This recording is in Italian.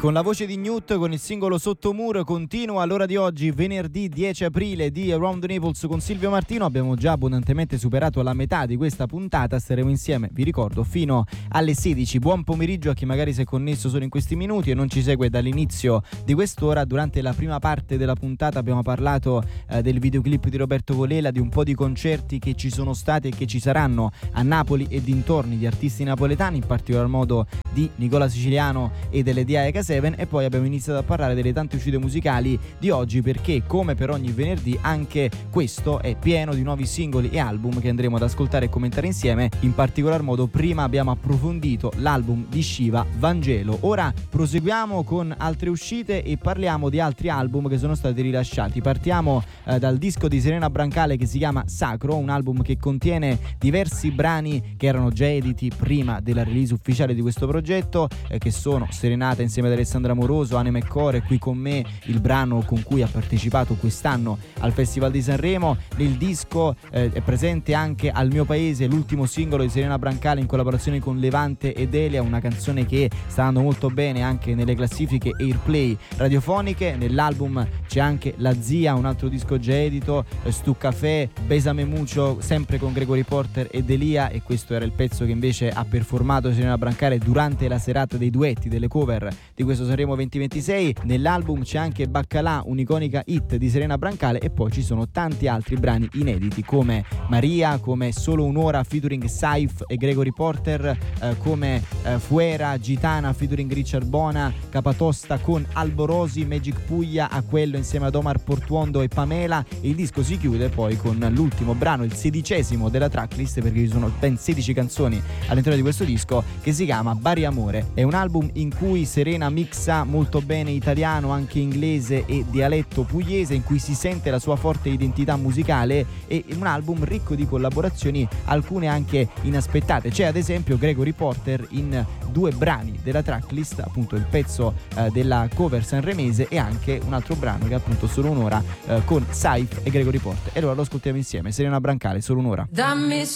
Con la voce di Newt, con il singolo Sottomuro, continua l'ora di oggi, venerdì 10 aprile di Around the Naples con Silvio Martino. Abbiamo già abbondantemente superato la metà di questa puntata, staremo insieme, vi ricordo, fino alle 16. Buon pomeriggio a chi magari si è connesso solo in questi minuti e non ci segue dall'inizio di quest'ora. Durante la prima parte della puntata abbiamo parlato del videoclip di Roberto Colela, di un po' di concerti che ci sono stati e che ci saranno a Napoli e dintorni di artisti napoletani, in particolar modo di Nicola Siciliano e delle DAEK7, e poi abbiamo iniziato a parlare delle tante uscite musicali di oggi, perché come per ogni venerdì anche questo è pieno di nuovi singoli e album che andremo ad ascoltare e commentare insieme. In particolar modo prima abbiamo approfondito l'album di Shiva, Vangelo. Ora proseguiamo con altre uscite e parliamo di altri album che sono stati rilasciati. Partiamo dal disco di Serena Brancale che si chiama Sacro, un album che contiene diversi brani che erano già editi prima della release ufficiale di questo progetto, che sono Serenata insieme ad Alessandra Moroso, Anima e Core, Qui con me, il brano con cui ha partecipato quest'anno al Festival di Sanremo. Nel disco è presente anche Al mio paese, l'ultimo singolo di Serena Brancale in collaborazione con Levante ed Elia, una canzone che sta andando molto bene anche nelle classifiche Airplay radiofoniche. Nell'album c'è anche La Zia, un altro disco già edito, Stu Café, Besame Mucho, sempre con Gregory Porter ed Elia, e questo era il pezzo che invece ha performato Serena Brancale durante la serata dei duetti, delle cover di questo Sanremo 2026. Nell'album c'è anche Baccalà, un'iconica hit di Serena Brancale, e poi ci sono tanti altri brani inediti come Maria, come Solo un'ora featuring Saif e Gregory Porter, come Fuera, Gitana featuring Richard Bona, Capatosta con Alborosi, Magic Puglia, A quello insieme ad Omar Portuondo e Pamela. Il disco si chiude poi con l'ultimo brano, il 16° della tracklist, perché ci sono ben 16 canzoni all'interno di questo disco, che si chiama Bari Amore. È un album in cui Serena mixa molto bene italiano, anche inglese e dialetto pugliese, in cui si sente la sua forte identità musicale, e un album ricco di collaborazioni, alcune anche inaspettate. C'è ad esempio Gregory Porter in 2 brani della tracklist, appunto il pezzo della cover sanremese, e anche un altro brano che è appunto Solo un'ora con Saif e Gregory Porter. E allora lo ascoltiamo insieme, Serena Brancale, Solo un'ora. Dammi